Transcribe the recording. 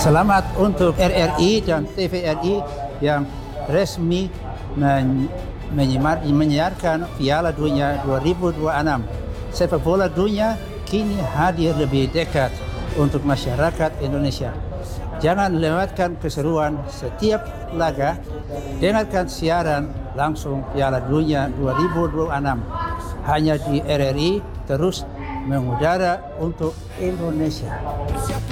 Selamat untuk RRI dan TVRI yang resmi menyiarkan Piala Dunia 2026. Sepak bola dunia kini hadir lebih dekat untuk masyarakat Indonesia. Jangan lewatkan keseruan setiap laga. Dengarkan siaran langsung Piala Dunia 2026 hanya di RRI, terus mengudara untuk Indonesia.